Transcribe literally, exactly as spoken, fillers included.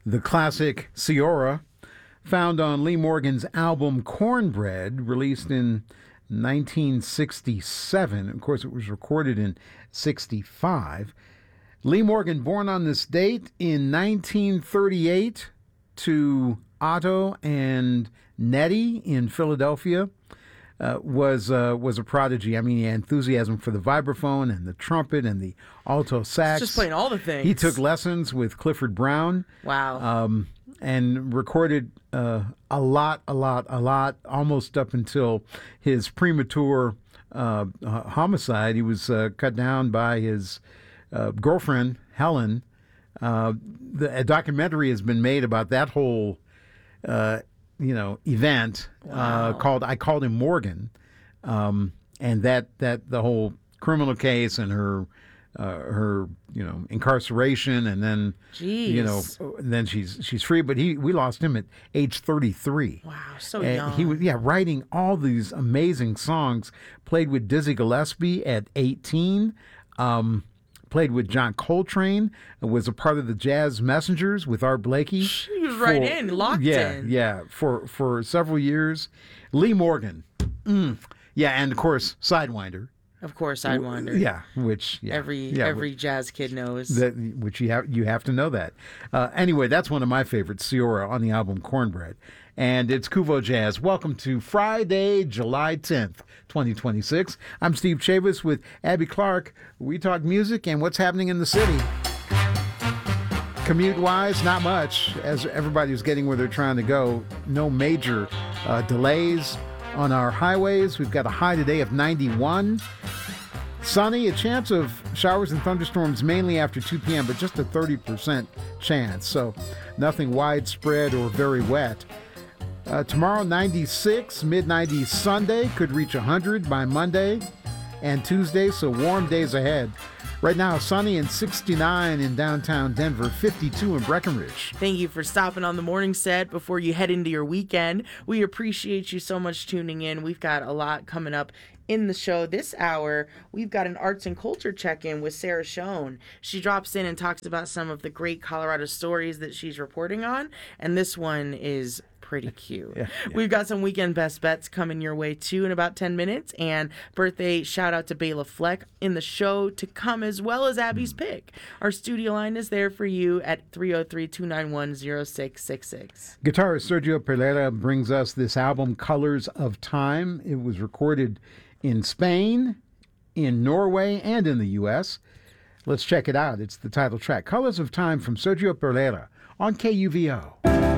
The classic Ciora, found on Lee Morgan's album Cornbread, released in nineteen sixty-seven. Of course, it was recorded in sixty-five. Lee Morgan, born on this date in nineteen thirty-eight to Otto and Nettie in Philadelphia, uh, was uh, was a prodigy. I mean, he had enthusiasm for the vibraphone and the trumpet and the alto sax. Just playing all the things. He took lessons with Clifford Brown. Wow. Um, and recorded uh, a lot, a lot, a lot, almost up until his premature uh, uh, homicide. He was uh, cut down by his uh, girlfriend, Helen. Uh, the, a documentary has been made about that whole, uh, you know, event Wow. uh, called "I Called Him Morgan," um, and that that the whole criminal case and her. Uh, her, you know, incarceration, and then, Jeez. you know, then she's she's free. But he, we lost him at age thirty-three. Wow, so and young. He was, yeah, writing all these amazing songs. Played with Dizzy Gillespie at eighteen. Um, played with John Coltrane. Was a part of the Jazz Messengers with Art Blakey. He was right in, locked yeah, in. Yeah, for for several years. Lee Morgan. Mm. Yeah, and of course, Sidewinder. Of course, Sidewinder. Yeah, which yeah, Every yeah, every which, jazz kid knows. that which you have you have to know that. Uh, anyway, that's one of my favorites, Ciora, on the album Cornbread, and it's Kuvo Jazz. Welcome to Friday, July tenth, twenty twenty-six. I'm Steve Chavis with Abby Clark. We talk music and what's happening in the city. Commute-wise, not much, as everybody's getting where they're trying to go. No major uh, delays on our highways. We've got a high today of ninety-one. Sunny, a chance of showers and thunderstorms mainly after two p.m., but just a thirty percent chance, so nothing widespread or very wet. Uh, tomorrow, ninety-six, mid-nineties Sunday, could reach one hundred by Monday and Tuesday, so warm days ahead. Right now, sunny and sixty-nine in downtown Denver, fifty-two in Breckenridge. Thank you for stopping on the morning set before you head into your weekend. We appreciate you so much tuning in. We've got a lot coming up in the show this hour. We've got an arts and culture check-in with Sarah Schoen. She drops in and talks about some of the great Colorado stories that she's reporting on, and this one is pretty cute. Yeah, yeah. We've got some weekend best bets coming your way too in about ten minutes, and birthday shout out to Bela Fleck in the show to come, as well as Abby's mm. pick. Our studio line is there for you at three oh three, two nine one, oh six six six. Guitarist Sergio Pereira brings us this album, Colors of Time. It was recorded in Spain, in Norway, and in the U S. Let's check it out. It's the title track, Colors of Time, from Sergio Pereira on K U V O.